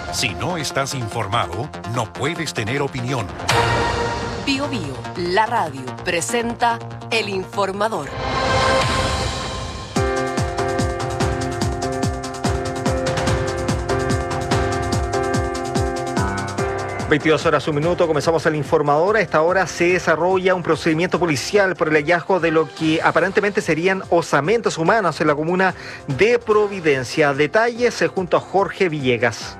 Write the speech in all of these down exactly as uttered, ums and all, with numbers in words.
Si no estás informado, no puedes tener opinión. Bio Bio, la radio, presenta El Informador. veintidós horas, un minuto, comenzamos El Informador. A esta hora se desarrolla un procedimiento policial por el hallazgo de lo que aparentemente serían osamentas humanos en la comuna de Providencia. Detalles junto a Jorge Villegas.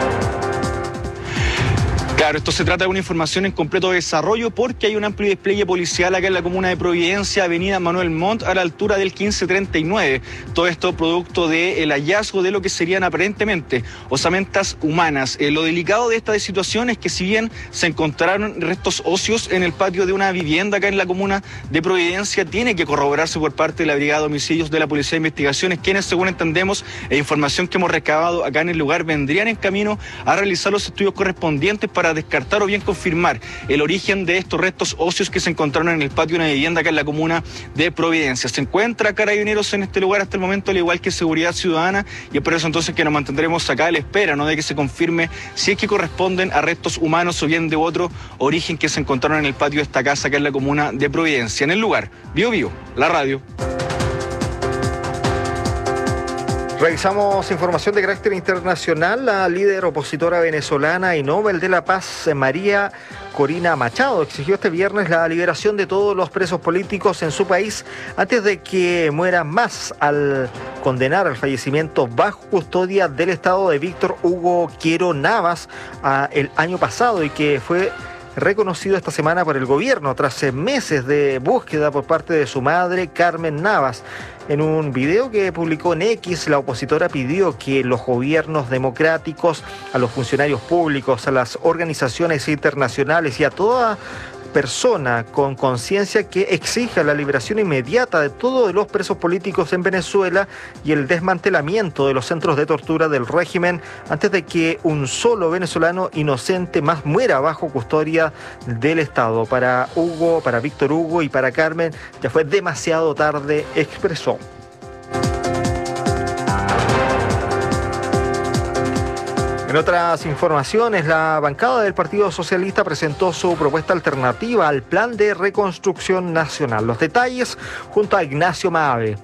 Claro, esto se trata de una información en completo desarrollo porque hay un amplio despliegue policial acá en la comuna de Providencia, avenida Manuel Montt, a la altura del quince treinta y nueve. Todo esto producto del hallazgo de lo que serían aparentemente osamentas humanas. Eh, lo delicado de esta situación es que si bien se encontraron restos óseos en el patio de una vivienda acá en la comuna de Providencia, tiene que corroborarse por parte de la Brigada de Homicidios de la Policía de Investigaciones, quienes, según entendemos, e información que hemos recabado acá en el lugar, vendrían en camino a realizar los estudios correspondientes para descartar o bien confirmar el origen de estos restos óseos que se encontraron en el patio de una vivienda acá en la comuna de Providencia. Se encuentra Carabineros en este lugar hasta el momento, al igual que Seguridad Ciudadana, y es por eso entonces que nos mantendremos acá a la espera, ¿no?, de que se confirme si es que corresponden a restos humanos o bien de otro origen que se encontraron en el patio de esta casa acá en la comuna de Providencia. En el lugar, Bio Bio, la radio. Revisamos información de carácter internacional. La líder opositora venezolana y Nobel de la Paz, María Corina Machado, exigió este viernes la liberación de todos los presos políticos en su país antes de que mueran más, al condenar al fallecimiento bajo custodia del Estado de Víctor Hugo Quiero Navas a, el año pasado, y que fue reconocido esta semana por el gobierno tras meses de búsqueda por parte de su madre, Carmen Navas. En un video que publicó en X, la opositora pidió que los gobiernos democráticos, a los funcionarios públicos, a las organizaciones internacionales y a toda persona con conciencia que exija la liberación inmediata de todos los presos políticos en Venezuela y el desmantelamiento de los centros de tortura del régimen antes de que un solo venezolano inocente más muera bajo custodia del Estado. Para Hugo, para Víctor Hugo y para Carmen ya fue demasiado tarde, expresó. En otras informaciones, la bancada del Partido Socialista presentó su propuesta alternativa al Plan de Reconstrucción Nacional. Los detalles junto a Ignacio Maave.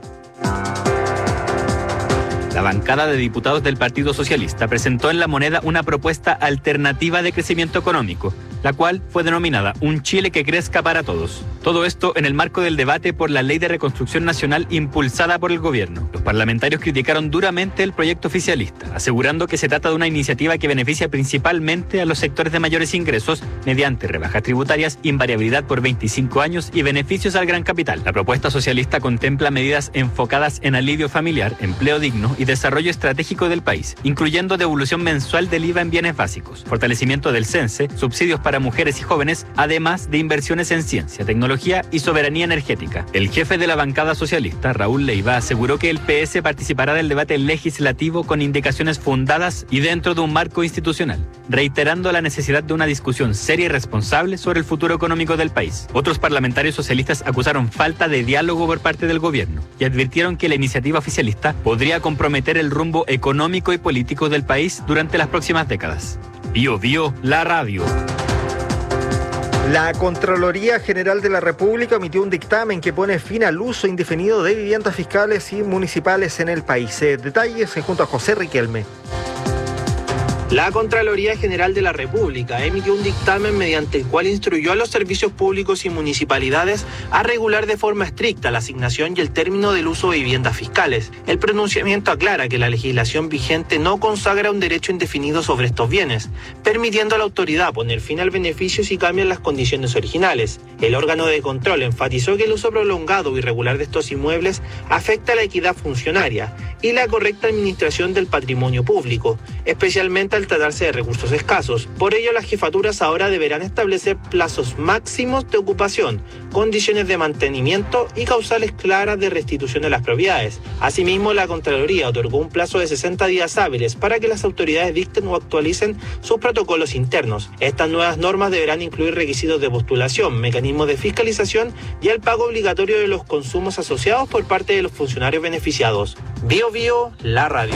La bancada de diputados del Partido Socialista presentó en La Moneda una propuesta alternativa de crecimiento económico, la cual fue denominada Un Chile que crezca para todos. Todo esto en el marco del debate por la Ley de Reconstrucción Nacional impulsada por el gobierno. Los parlamentarios criticaron duramente el proyecto oficialista, asegurando que se trata de una iniciativa que beneficia principalmente a los sectores de mayores ingresos mediante rebajas tributarias, invariabilidad por veinticinco años y beneficios al gran capital. La propuesta socialista contempla medidas enfocadas en alivio familiar, empleo digno y desarrollo estratégico del país, incluyendo devolución mensual del I V A en bienes básicos, fortalecimiento del CENSE, subsidios para mujeres y jóvenes, además de inversiones en ciencia, tecnología y soberanía energética. El jefe de la bancada socialista, Raúl Leiva, aseguró que el P S participará del debate legislativo con indicaciones fundadas y dentro de un marco institucional, reiterando la necesidad de una discusión seria y responsable sobre el futuro económico del país. Otros parlamentarios socialistas acusaron falta de diálogo por parte del gobierno y advirtieron que la iniciativa oficialista podría comprometer el rumbo económico y político del país durante las próximas décadas. Bio Bio, la radio. La Contraloría General de la República emitió un dictamen que pone fin al uso indefinido de viviendas fiscales y municipales en el país. Detalles junto a José Riquelme. La Contraloría General de la República emitió un dictamen mediante el cual instruyó a los servicios públicos y municipalidades a regular de forma estricta la asignación y el término del uso de viviendas fiscales. El pronunciamiento aclara que la legislación vigente no consagra un derecho indefinido sobre estos bienes, permitiendo a la autoridad poner fin al beneficio si cambian las condiciones originales. El órgano de control enfatizó que el uso prolongado o irregular de estos inmuebles afecta a la equidad funcionaria y la correcta administración del patrimonio público, especialmente al tratarse de recursos escasos. Por ello, las jefaturas ahora deberán establecer plazos máximos de ocupación, condiciones de mantenimiento y causales claras de restitución de las propiedades. Asimismo, la Contraloría otorgó un plazo de sesenta días hábiles para que las autoridades dicten o actualicen sus protocolos internos. Estas nuevas normas deberán incluir requisitos de postulación, mecanismos de fiscalización y el pago obligatorio de los consumos asociados por parte de los funcionarios beneficiados. Bio Bio, la radio.